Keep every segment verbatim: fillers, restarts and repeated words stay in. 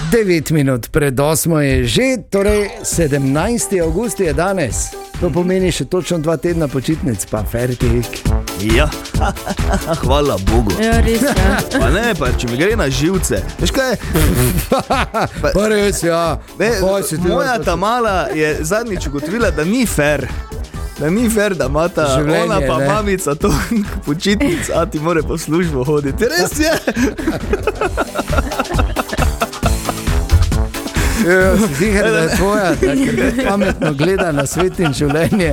devet minut pred osmo je že, torej sedemnajsti avgust je danes. To pomeni še točno dva tedna počitnic, pa fertik. Ja, hvala Bogu. Ja, res, ja. Pa ne, pa če mi gre na živce. Veš kaj? Pa, pa res, ja. Ne, moja ta mala je zadnjič ugotovila, da ni fair. Da ni fair, da imata življenje, ona pa ne. Mamica to počitnic, a ti more po službo hoditi. Res je. Jo, si ziher, da je tvoja, da pametno gleda na svet in življenje.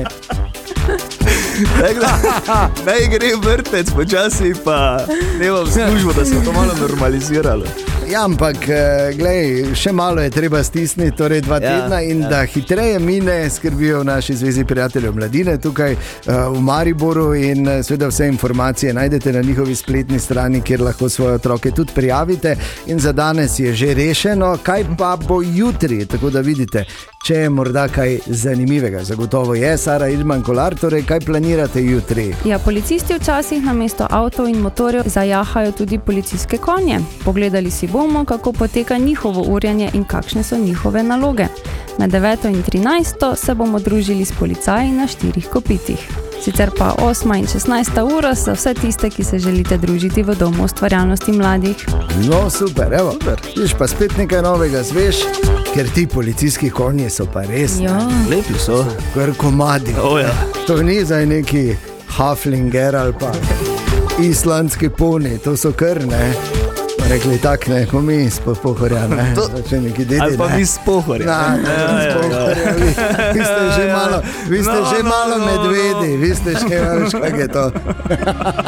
Naj gre vrtec počasi, pa ne v službo, da se to malo normaliziralo. Ja, ampak, glej, še malo je treba stisniti, torej dva ja, tedna in ja. Da hitreje mine, skrbijo v naši zvezi prijateljev mladine tukaj v Mariboru in seveda vse informacije najdete na njihovi spletni strani, kjer lahko svoje otroke tudi prijavite in za danes je že rešeno, kaj pa bo jutri, tako da vidite, če je morda kaj zanimivega. Zagotovo je, Sara Idman Kolar, torej kaj planirate jutri? Ja, policisti včasih namesto avtov in motorjev zajahajo tudi policijske konje. Pogledali si bomo, kako poteka njihovo urjenje in kakšne so njihove naloge. Med deveto in trinajsto se bomo družili s policaji na štirih kopitih. Sicer pa osma in šestnajsta ura za vse tiste, ki se želite družiti v domu ustvarjalnosti mladih. No, super, evo, viš pa spet nekaj novega zveš, ker ti policijski konji so pa res. Ja. Lepi so. Ker komadi. Oh, ja. To ni zdaj neki Haflinger ali pa islandski poni, to so kar, ne. Rekli tak, ne, ko mi iz Pohorja, ne, to, dedi, ali pa mi iz Pohorja. Na, ne, ja, iz Pohorja, vi, vi ste že malo, vi ste no, že no, malo no, medvedi, no. Vi ste še, veš, kak je to.